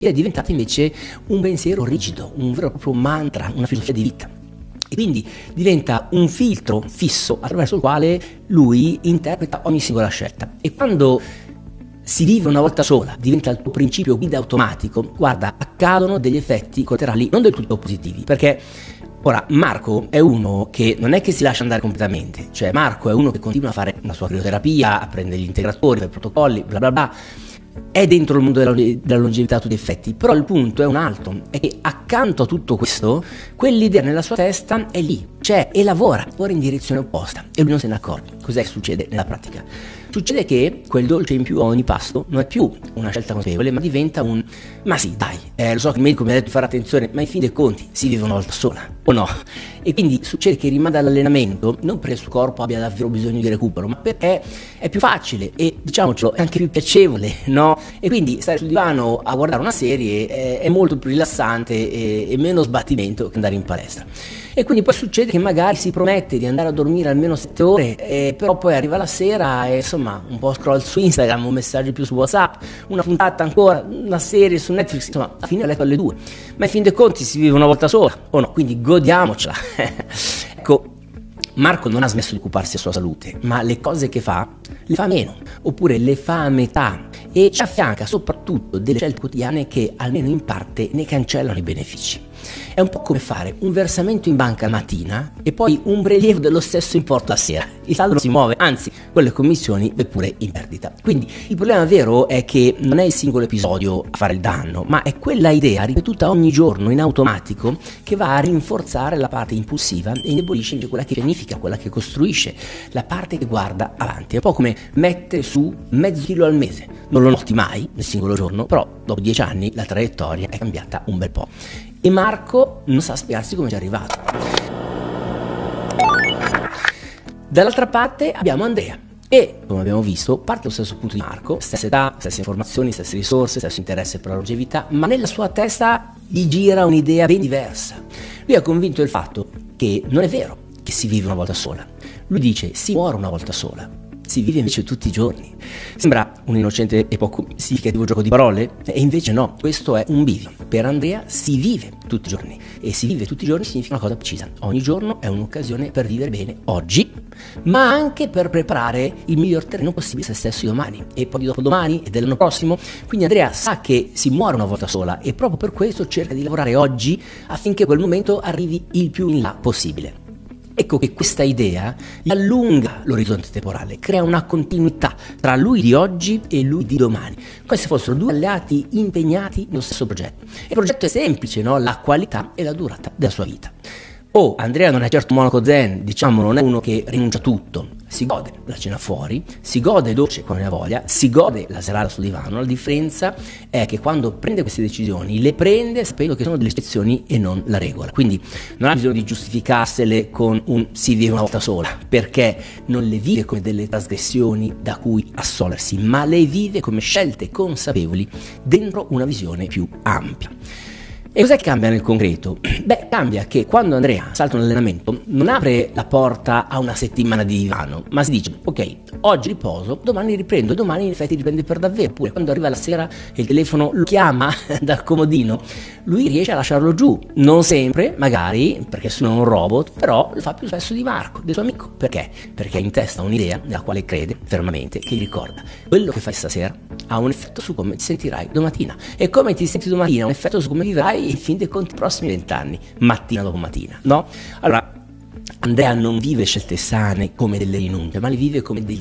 ed è diventata invece un pensiero rigido, un vero e proprio mantra, una filosofia di vita. E quindi diventa un filtro fisso attraverso il quale lui interpreta ogni singola scelta. E quando si vive una volta sola, diventa il tuo principio guida automatico, guarda, accadono degli effetti collaterali non del tutto positivi, perché ora Marco è uno che non è che si lascia andare completamente, cioè Marco è uno che continua a fare la sua crioterapia, a prendere gli integratori, i protocolli, bla bla bla, è dentro il mondo della longevità a tutti gli effetti, però il punto è un altro, è che accanto a tutto questo, quell'idea nella sua testa è lì, c'è e lavora in direzione opposta e lui non se ne accorge. Cos'è che succede nella pratica? Succede che quel dolce in più a ogni pasto non è più una scelta consapevole, ma diventa un ma sì, dai, lo so che il medico mi ha detto di fare attenzione, ma in fin dei conti si vive una volta sola, o no? E quindi succede che rimanda all'allenamento non perché il suo corpo abbia davvero bisogno di recupero, ma perché è più facile e, diciamocelo, è anche più piacevole, no? E quindi stare sul divano a guardare una serie è molto più rilassante e meno sbattimento che andare in palestra. E quindi poi succede che magari si promette di andare a dormire almeno 7 ore, però poi arriva la sera e insomma un po' scroll su Instagram, un messaggio più su WhatsApp, una puntata ancora, una serie su Netflix, insomma a fine a letto alle 2. Ma in fin dei conti si vive una volta sola, o no? Quindi godiamocela. Ecco, Marco non ha smesso di occuparsi della sua salute, ma le cose che fa le fa meno, oppure le fa a metà, e ci affianca soprattutto delle scelte quotidiane che almeno in parte ne cancellano i benefici. È un po' come fare un versamento in banca la mattina e poi un prelievo dello stesso importo la sera. Il saldo non si muove, anzi, quelle commissioni è pure in perdita. Quindi il problema vero è che non è il singolo episodio a fare il danno, ma è quella idea ripetuta ogni giorno in automatico che va a rinforzare la parte impulsiva e indebolisce invece quella che pianifica, quella che costruisce, la parte che guarda avanti. È un po' come mettere su mezzo chilo al mese. Non lo noti mai nel singolo giorno, però dopo 10 anni la traiettoria è cambiata un bel po'. E Marco non sa spiegarsi come ci è arrivato. Dall'altra parte abbiamo Andrea e, come abbiamo visto, parte dallo stesso punto di Marco, stessa età, stesse informazioni, stesse risorse, stesso interesse per la longevità, ma nella sua testa gli gira un'idea ben diversa. Lui è convinto del fatto che non è vero che si vive una volta sola. Lui dice si muore una volta sola. Si vive invece tutti i giorni. Sembra un innocente e poco significativo gioco di parole, e invece no, questo è un bivio. Per Andrea si vive tutti i giorni, e si vive tutti i giorni significa una cosa precisa. Ogni giorno è un'occasione per vivere bene oggi, ma anche per preparare il miglior terreno possibile se stesso domani, e poi di dopodomani e dell'anno prossimo. Quindi Andrea sa che si muore una volta sola e proprio per questo cerca di lavorare oggi affinché quel momento arrivi il più in là possibile. Ecco che questa idea allunga l'orizzonte temporale, crea una continuità tra lui di oggi e lui di domani, come se fossero due alleati impegnati nello stesso progetto. Il progetto è semplice, no? La qualità e la durata della sua vita. Andrea non è certo un monaco zen, diciamo, non è uno che rinuncia a tutto, si gode la cena fuori, si gode dolce quando ne ha voglia, si gode la serata sul divano. La differenza è che quando prende queste decisioni le prende sapendo che sono delle eccezioni e non la regola, quindi non ha bisogno di giustificarsele con un si vive una volta sola, perché non le vive come delle trasgressioni da cui assolersi, ma le vive come scelte consapevoli dentro una visione più ampia. E cos'è che cambia nel concreto? Beh, cambia che quando Andrea salta un allenamento non apre la porta a una settimana di divano, ma si dice ok, oggi riposo, domani riprendo, e domani in effetti riprende per davvero. Oppure quando arriva la sera e il telefono lo chiama dal comodino, lui riesce a lasciarlo giù, non sempre magari perché sono un robot, però lo fa più spesso di Marco, del suo amico. Perché? Perché ha in testa un'idea nella quale crede fermamente, che gli ricorda quello che fai stasera ha un effetto su come ti sentirai domattina, e come ti senti domattina ha un effetto su come vivrai in fin dei conti i prossimi 20 anni, mattina dopo mattina, no? Allora Andrea non vive scelte sane come delle rinunce, ma le vive come degli